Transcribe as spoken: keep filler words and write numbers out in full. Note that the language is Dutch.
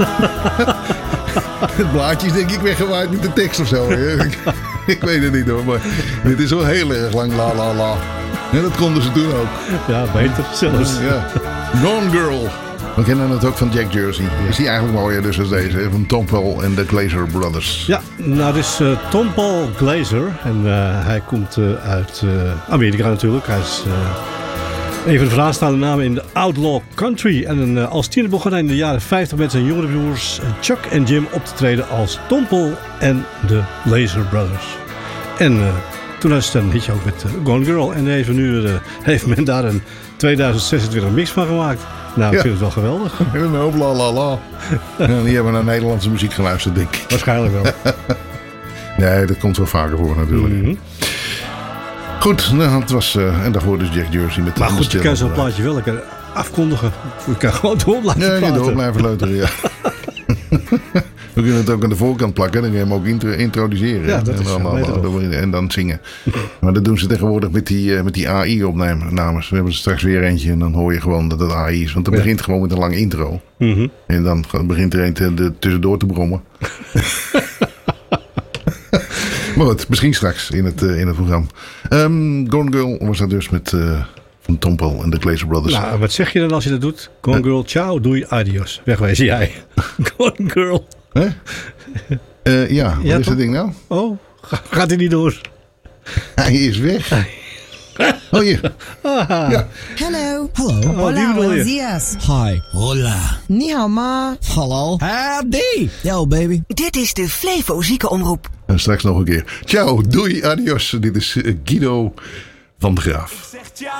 Het blaadje is denk ik weggewaaid met de tekst of zo. ik, ik weet het niet hoor, maar dit is wel heel erg lang la la la. Ja, dat konden ze toen ook. Ja, beter zelfs. Ja. Gone Girl. We kennen het ook van Jack Jersey. Is die eigenlijk mooier dus als deze, hè? Van Tom Paul en de Glazer Brothers. Ja, nou dit is uh, Tom Paul Glazer. En uh, hij komt uh, uit uh, Amerika natuurlijk. Hij is uh, een van de vooraanstaande namen in de outlaw country. En uh, als tiener begon hij in de jaren vijftig met zijn jongere broers Chuck en Jim op te treden als Tom Paul en de Glazer Brothers. En uh, toen was het een hitje ook met uh, Gone Girl. En even nu uh, heeft men daar een tweeduizend zesentwintig mix van gemaakt. Nou, ik ja. vind het wel geweldig. Een hoop la la la. Ja, die hebben naar Nederlandse muziek geluisterd, denk ik. Waarschijnlijk wel. Nee, dat komt wel vaker voor natuurlijk. Mm-hmm. Goed, nou, het was... Uh, en daarvoor dus Jack Jersey met... Maar goed, je kan zo'n plaatje wel lekker afkondigen. Je kan gewoon door blijven ja, praten. Ja, je door blijven leuteren, ja. We kunnen het ook aan de voorkant plakken. Dan kun je hem ook intro- introduceren. Ja, dat en, is dan, wel dan, dan, en dan zingen. Maar dat doen ze tegenwoordig met die, uh, met die A I-opnames. We hebben er straks weer eentje en dan hoor je gewoon dat het A I is. Want het ja. begint gewoon met een lange intro. Mm-hmm. En dan begint er een te, de, tussendoor te brommen. Maar goed, misschien straks in het, uh, in het programma. Um, Gone Girl was dat dus met... Uh, van Tom Paul en de Glazer Brothers. Nou, wat zeg je dan als je dat doet? Gone uh, Girl, ciao, doei, adios. Wegwezen jij. Gone Girl. Hè? Uh, ja, wat ja, is dat ding nou? Oh, gaat hij niet door? Hij is weg. Oh, hier. Ja. Hello. Hallo. Oh, Hola, buenos dias. Hi. Hola. Ni hao ma. Hallo. Howdy. Yo, baby. Dit is de Flevo Ziekenomroep. En straks nog een keer. Ciao, doei, adios. Dit is Guido van de Graaf.